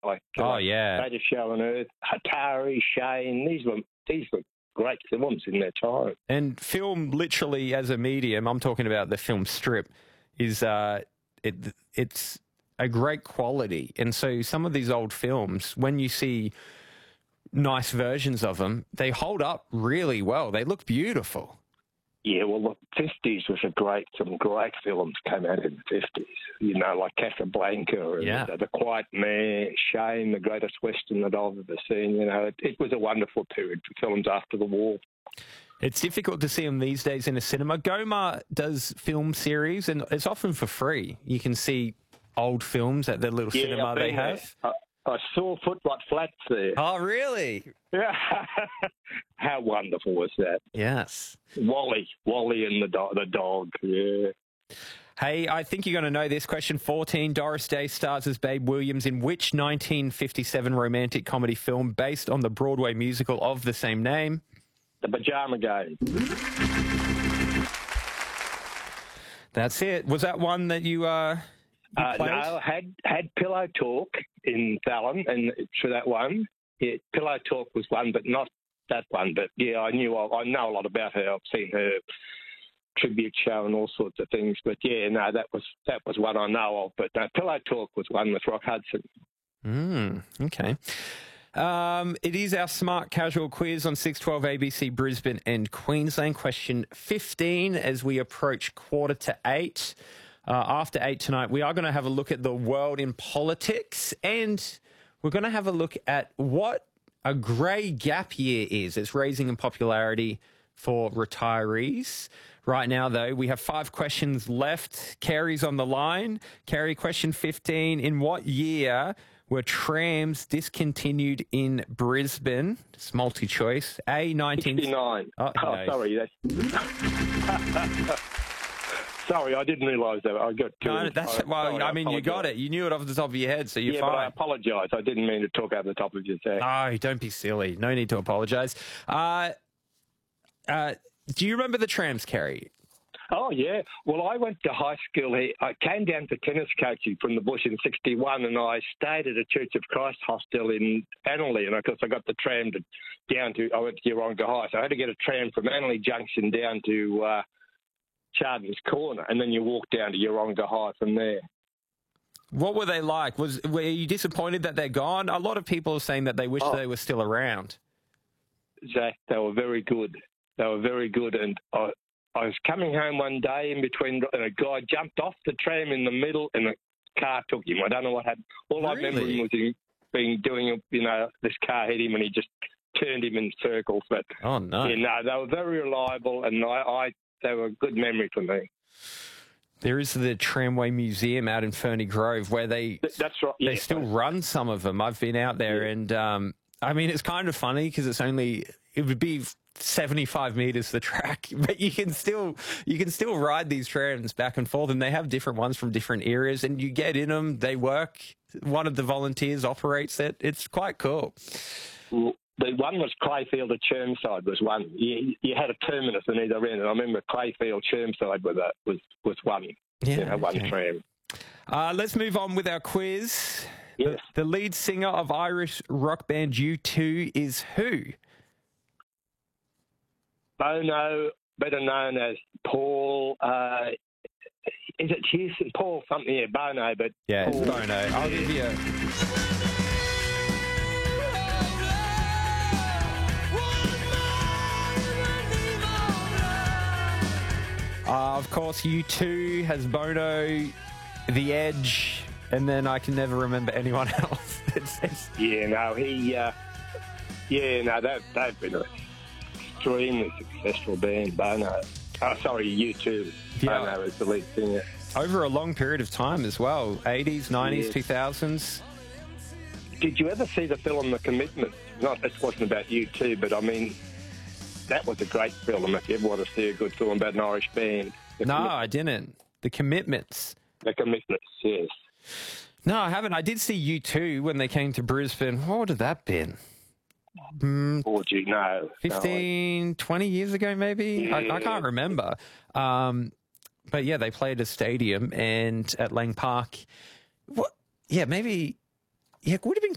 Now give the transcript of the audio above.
like Oh, yeah. Greatest Show on Earth, Hatari, Shane. These were great films in their time. And film, literally, as a medium, I'm talking about the film strip, is it's a great quality. And so some of these old films, when you see nice versions of them, they hold up really well. They look beautiful. Yeah, well, the 50s was some great films came out in the 50s. You know, like Casablanca and The Quiet Man, Shane, The Greatest Western that I've ever seen. You know, it was a wonderful period for films after the war. It's difficult to see them these days in a cinema. Goma does film series, and it's often for free. You can see old films at the little cinema they have. I saw Footlight Flats there. Oh, really? Yeah. How wonderful was that? Yes. Wally and the dog, yeah. Hey, I think you're going to know this. Question 14. Doris Day stars as Babe Williams in which 1957 romantic comedy film based on the Broadway musical of the same name? The Pajama Game. That's it. Was that one that you played? No, had Pillow Talk in Fallon, and for that one, yeah, Pillow Talk was one, but not that one. But yeah, I know a lot about her. I've seen her tribute show and all sorts of things. But yeah, no, that was one I know of. But no, Pillow Talk was one with Rock Hudson. Okay. It is our smart casual quiz on 612 ABC Brisbane and Queensland. Question 15 as we approach 7:45. After 8 tonight, we are going to have a look at the world in politics, and we're going to have a look at what a grey gap year is. It's raising in popularity for retirees. Right now, though, we have 5 questions left. Carrie's on the line. Carrie, question 15. In what year were trams discontinued in Brisbane? It's multi-choice. A, 1969. Oh, sorry. Sorry, I didn't realise that. I got two. No, you got it. You knew it off the top of your head, so you're fine. But I apologise. I didn't mean to talk over the top of your head. No, don't be silly. No need to apologise. Do you remember the trams, Kerry? Oh, yeah. Well, I went to high school here. I came down for tennis coaching from the bush in 61, and I stayed at a Church of Christ hostel in Annerley, and of course I got the tram I went to Yeronga High, so I had to get a tram from Annerley Junction down to Chardon's Corner, and then you walk down to Yeronga High from there. What were they like? Were you disappointed that they're gone? A lot of people are saying that they wish they were still around. Zach, they were very good. And I was coming home one day in between, and a guy jumped off the tram in the middle, and the car took him. I don't know what happened. All I remember him was this car hit him, and he just turned him in circles. But oh no, yeah, no, they were very reliable, and they were a good memory for me. There is the Tramway Museum out in Ferny Grove where that's right. Yeah, they still run some of them. I've been out there, and I mean, it's kind of funny because it would be 75 metres the track, but you can still ride these trams back and forth, and they have different ones from different areas, and you get in them, they work. One of the volunteers operates it. It's quite cool. Well, the one was Clayfield to Chermside was one. You had a terminus on either end, and I remember Clayfield Chermside was one. Yeah, one tram. Let's move on with our quiz. Yes. The lead singer of Irish rock band U2 is who? Bono, better known as Paul. Is it Houston? Paul something? Yeah, Bono, but yeah, Paul. It's Bono. I'll give you. Of course, U2 has Bono, The Edge, and then I can never remember anyone else. They've been an extremely successful band, Bono. Oh, sorry, U2. Yeah. Bono is the lead singer. Over a long period of time as well, 80s, 90s, 2000s. Did you ever see the film The Commitment? It wasn't about U2, but I mean, that was a great film if you ever want to see a good film about an Irish band. No, I didn't. The Commitments. The Commitments, yes. No, I haven't. I did see U2 when they came to Brisbane. What would have that been? 15, 20 years ago, maybe? Yeah. I can't remember. But yeah, they played a stadium and at Lang Park. What? Yeah, maybe. Yeah, it would have been